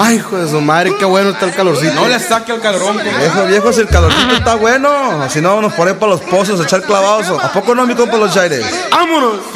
Ay, hijo de su madre, qué bueno está el calorcito. No le saque al calorón. Viejo, si el calorcito está bueno. Si no, nos ponemos para los pozos a echar clavados. ¿A poco no, mi compa Los Chaires? ¡Vámonos!